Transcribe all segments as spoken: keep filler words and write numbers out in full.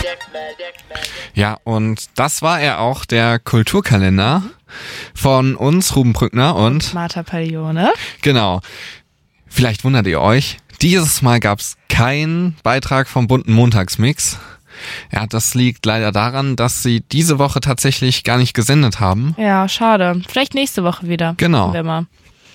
Ja, und das war er auch, der Kulturkalender von uns, Ruben Brückner und Martha Paglione. Genau. Vielleicht wundert ihr euch, dieses Mal gab's keinen Beitrag vom bunten Montagsmix. Ja, das liegt leider daran, dass sie diese Woche tatsächlich gar nicht gesendet haben. Ja, schade. Vielleicht nächste Woche wieder. Genau. Wir mal.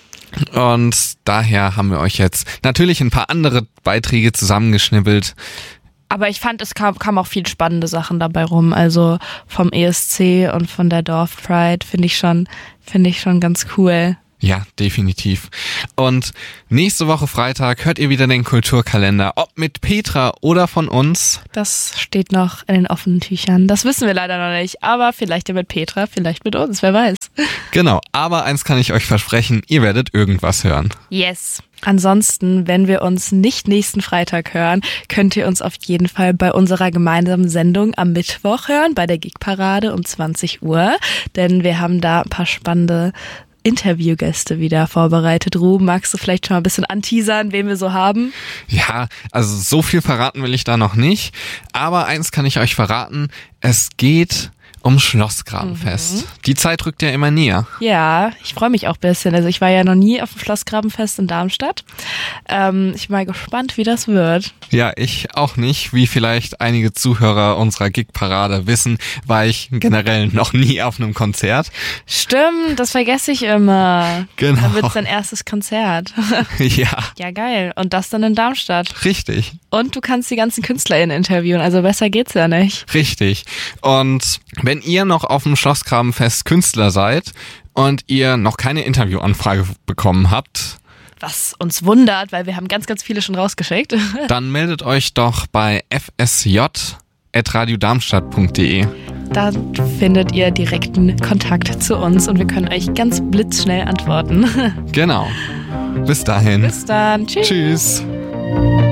Und daher haben wir euch jetzt natürlich ein paar andere Beiträge zusammengeschnippelt. Aber ich fand, es kam, kam auch viel spannende Sachen dabei rum. Also vom E S C und von der Dorf Pride finde ich schon, finde ich schon ganz cool. Ja, definitiv. Und nächste Woche Freitag hört ihr wieder den Kulturkalender, ob mit Petra oder von uns. Das steht noch in den offenen Tüchern. Das wissen wir leider noch nicht, aber vielleicht ja mit Petra, vielleicht mit uns, wer weiß. Genau, aber eins kann ich euch versprechen, ihr werdet irgendwas hören. Yes. Ansonsten, wenn wir uns nicht nächsten Freitag hören, könnt ihr uns auf jeden Fall bei unserer gemeinsamen Sendung am Mittwoch hören, bei der Gigparade um zwanzig Uhr, denn wir haben da ein paar spannende Interviewgäste wieder vorbereitet. Ruben, magst du vielleicht schon mal ein bisschen anteasern, wen wir so haben? Ja, also so viel verraten will ich da noch nicht, aber eins kann ich euch verraten, es geht um Schlossgrabenfest. Mhm. Die Zeit rückt ja immer näher. Ja, ich freue mich auch ein bisschen. Also ich war ja noch nie auf dem Schlossgrabenfest in Darmstadt. Ähm, ich bin mal gespannt, wie das wird. Ja, ich auch nicht. Wie vielleicht einige Zuhörer unserer Gigparade wissen, war ich generell noch nie auf einem Konzert. Stimmt, das vergesse ich immer. Genau. Dann wird's dein erstes Konzert. Ja. Ja, geil. Und das dann in Darmstadt. Richtig. Und du kannst die ganzen KünstlerInnen interviewen, also besser geht's ja nicht. Richtig. Und wenn ihr noch auf dem Schlossgrabenfest Künstler seid und ihr noch keine Interviewanfrage bekommen habt, was uns wundert, weil wir haben ganz, ganz viele schon rausgeschickt, dann meldet euch doch bei f s j at radiodarmstadt punkt d e. Da findet ihr direkten Kontakt zu uns und wir können euch ganz blitzschnell antworten. Genau. Bis dahin. Bis dann. Tschüss. Tschüss.